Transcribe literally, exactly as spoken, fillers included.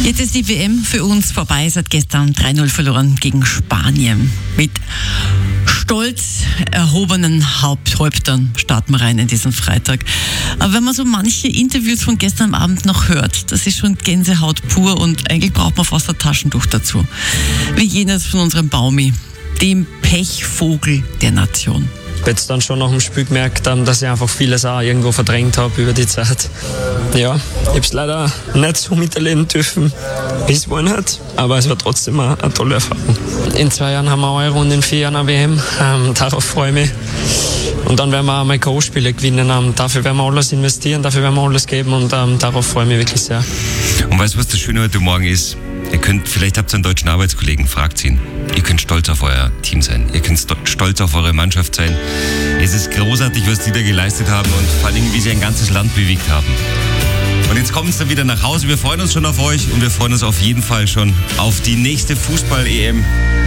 Jetzt ist die W M für uns vorbei. Seit gestern drei null verloren gegen Spanien. Mit stolz erhobenen Haupt- Häuptern starten wir rein in diesen Freitag. Aber wenn man so manche Interviews von gestern Abend noch hört, das ist schon Gänsehaut pur und eigentlich braucht man fast ein Taschentuch dazu. Wie jenes von unserem Baumi, dem Pechvogel der Nation. Ich habe jetzt dann schon nach dem Spiel gemerkt, dass ich einfach vieles auch irgendwo verdrängt habe über die Zeit. Ja, ich habe es leider nicht so miterleben dürfen, wie es wollen hat, aber es war trotzdem eine, eine tolle Erfahrung. In zwei Jahren haben wir Euro und in vier Jahren eine W M, ähm, darauf freue ich mich. Und dann werden wir auch mal K O-Spiele gewinnen. Ähm, dafür werden wir alles investieren, dafür werden wir alles geben und ähm, darauf freue ich mich wirklich sehr. Und weißt du, was das Schöne heute Morgen ist? Ihr könnt, vielleicht habt ihr einen deutschen Arbeitskollegen, fragt ihn. Ihr könnt stolz auf euer Team sein. Ihr könnt stolz auf eure Mannschaft sein. Es ist großartig, was die da geleistet haben und vor allem, wie sie ein ganzes Land bewegt haben. Und jetzt kommen sie dann wieder nach Hause. Wir freuen uns schon auf euch und wir freuen uns auf jeden Fall schon auf die nächste Fußball-E M.